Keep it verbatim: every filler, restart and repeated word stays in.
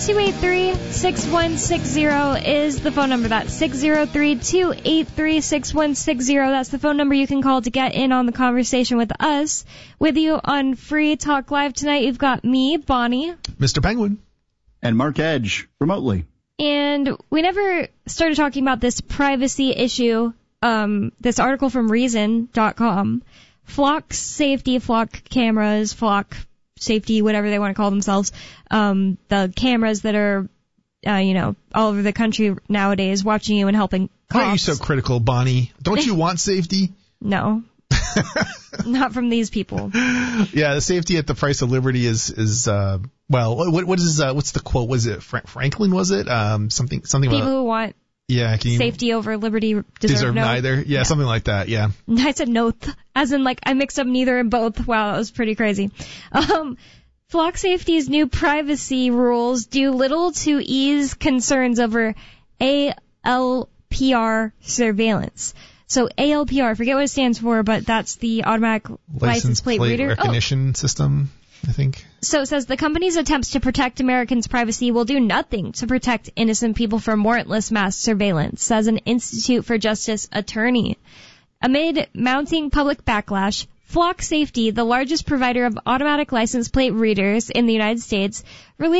two eight three, six one six zero is the phone number. That's six zero three, two eight three, six one six zero. That's the phone number you can call to get in on the conversation with us. With you on Free Talk Live tonight, you've got me, Bonnie. Mister Penguin. And Mark Edge, remotely. And we never started talking about this privacy issue, um, this article from Reason dot com. Flock safety, flock cameras, flock safety, whatever they want to call themselves, um, the cameras that are, uh, you know, all over the country nowadays watching you and helping cops. Why are you so critical, Bonnie? Don't you want safety? No. Not from these people. Yeah, the safety at the price of liberty is, is uh, well, what what is, uh, what's the quote? Was it Fra- Franklin, was it? Um, something, something People about, who want yeah, can you, safety over liberty deserve, deserve no. neither. Yeah, yeah, something like that, yeah. I said noth, as in like I mixed up neither and both. Wow, that was pretty crazy. Um, Flock Safety's new privacy rules do little to ease concerns over A L P R surveillance. So A L P R, forget what it stands for, but that's the automatic license, license plate, plate reader recognition oh. system, I think. So it says the company's attempts to protect Americans' privacy will do nothing to protect innocent people from warrantless mass surveillance, says an Institute for Justice attorney. Amid mounting public backlash, Flock Safety, the largest provider of automatic license plate readers in the United States, released